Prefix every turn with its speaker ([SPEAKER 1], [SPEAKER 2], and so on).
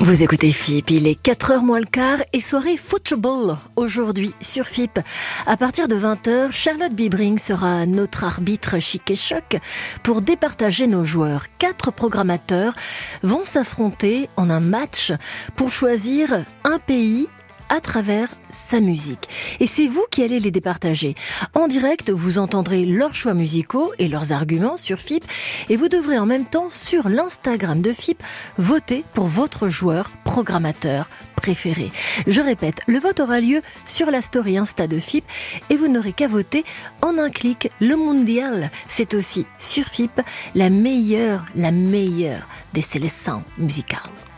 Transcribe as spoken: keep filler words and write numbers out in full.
[SPEAKER 1] Vous écoutez F I P, il est quatre heures moins le quart et soirée football aujourd'hui sur F I P. À partir de vingt heures, Charlotte Bibring sera notre arbitre chic et choc pour départager nos joueurs. Quatre programmateurs vont s'affronter en un match pour choisir un pays à travers sa musique. Et c'est vous qui allez les départager. En direct, vous entendrez leurs choix musicaux et leurs arguments sur F I P et vous devrez en même temps, sur l'Instagram de F I P, voter pour votre joueur programmateur préféré. Je répète, le vote aura lieu sur la story Insta de F I P et vous n'aurez qu'à voter en un clic. Le mondial, c'est aussi sur F I P la meilleure, la meilleure des sélections musicales.